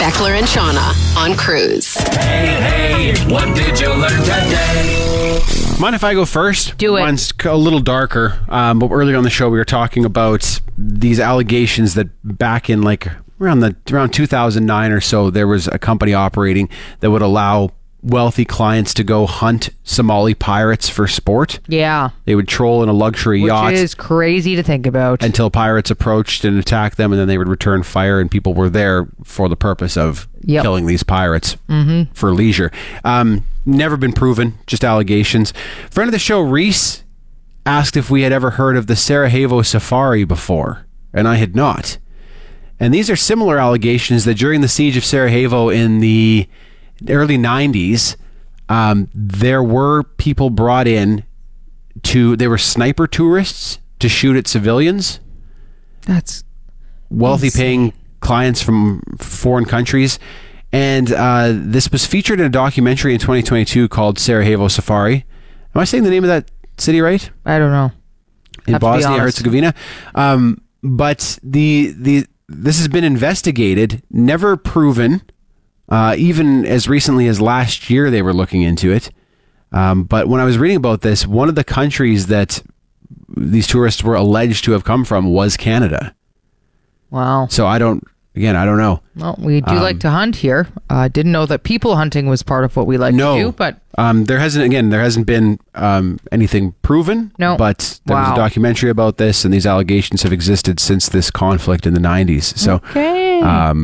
Beckler and Shauna on Cruise. Hey, what did you learn today? Mind if I go first? Do it. Mine's a little darker, but earlier on the show we were talking about these allegations that back in around 2009 or so, there was a company operating that would allow wealthy clients to go hunt Somali pirates for sport. Yeah. They would troll in a luxury yacht. Which is crazy to think about. Until pirates approached and attacked them, and then they would return fire, and people were there for the purpose of killing these pirates for leisure. Never been proven, just allegations. Friend of the show, Reese, asked if we had ever heard of the Sarajevo Safari before, and I had not. And these are similar allegations that during the siege of Sarajevo in the early 90s, there were people brought in they were sniper tourists to shoot at civilians. That's wealthy insane. paying clients from foreign countries. And this was featured in a documentary in 2022 called Sarajevo Safari. Am I saying the name of that city right? I don't know. In Have to be Bosnia honest. Herzegovina. But this has been investigated, never proven. Even as recently as last year, they were looking into it. But when I was reading about this, one of the countries that these tourists were alleged to have come from was Canada. Wow. So I don't know. Well, we do like to hunt here. Didn't know that people hunting was part of what we like to do, but there hasn't been anything proven. No. But there was a documentary about this, and these allegations have existed since this conflict in the 90s. So okay.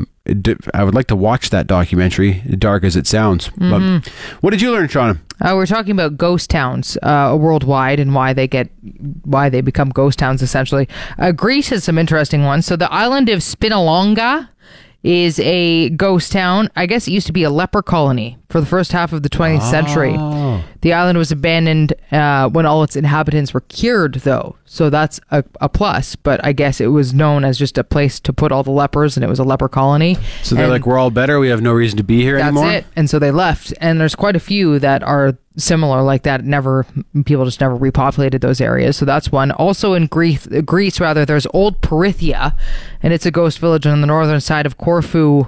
I would like to watch that documentary, dark as it sounds. But what did you learn, Shauna? We're talking about ghost towns worldwide and why they become ghost towns, essentially. Greece has some interesting ones. So the island of Spinalonga is a ghost town. I guess it used to be a leper colony for the first half of the 20th century. The island was abandoned when all its inhabitants were cured, though. So that's a plus. But I guess it was known as just a place to put all the lepers, and it was a leper colony. So they're like, we're all better. We have no reason to be here anymore. That's it. And so they left. And there's quite a few that are similar like that. People just never repopulated those areas. So that's one. Also in Greece, there's Old Parithia, and it's a ghost village on the northern side of Corfu.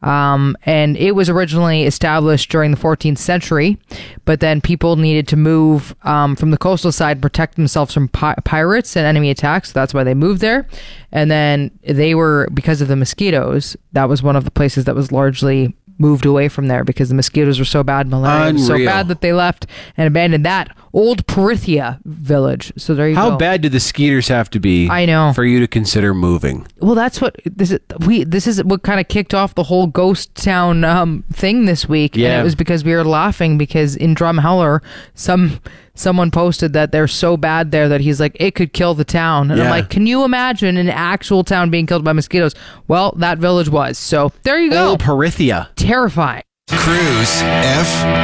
And it was originally established during the 14th century, but then people needed to move from the coastal side, protect themselves from pirates and enemy attacks. So that's why they moved there. And then because of the mosquitoes, that was one of the places that was largely moved away from there because the mosquitoes were so bad, malaria was so bad that they left and abandoned that Old Parithia village. So there you go. How bad do the skeeters have to be? I know. For you to consider moving? Well, that's what this is what kind of kicked off the whole ghost town thing this week. Yeah. And it was because we were laughing because in Drumheller, someone posted that they're so bad there that he's like, it could kill the town. And I'm like, can you imagine an actual town being killed by mosquitoes? Well, that village was. So there you go. Old Parithia. Terrifying. Cruise FM.